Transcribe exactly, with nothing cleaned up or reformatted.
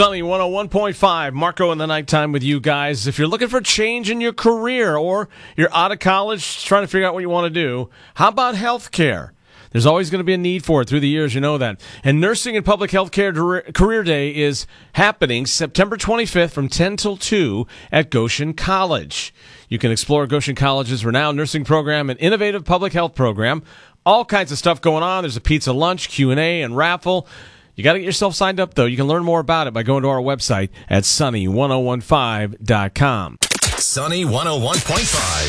Sunny one oh one point five, Marco in the nighttime with you guys. If you're looking for change in your career or you're out of college trying to figure out what you want to do, how about healthcare? There's always going to be a need for it through the years, you know that. And Nursing and Public Healthcare Career Day is happening September twenty-fifth from ten till two at Goshen College. You can explore Goshen College's renowned nursing program and innovative public health program. All kinds of stuff going on. There's a pizza lunch, Q and A, and raffle. You got to get yourself signed up, though. You can learn more about it by going to our website at sunny ten fifteen dot com. Sunny one oh one point five.